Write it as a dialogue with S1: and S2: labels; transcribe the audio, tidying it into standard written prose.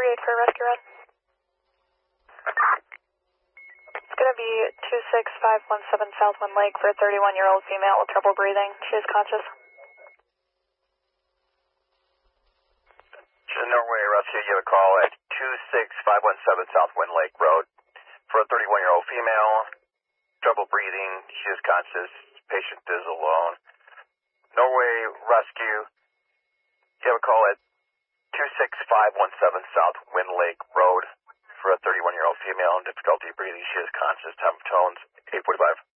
S1: 38 for rescue run. It's going to be 26517 South Wind Lake for a 31-year-old female with trouble breathing. She is conscious.
S2: Norway Rescue, you have a call at 26517 South Wind Lake Road for a 31-year-old female, trouble breathing, she is conscious, patient is alone. Norway Rescue, you have a call at 26517 South Wind Lake Road for a 31-year-old female in difficulty breathing, she is conscious, time of tones 8:45.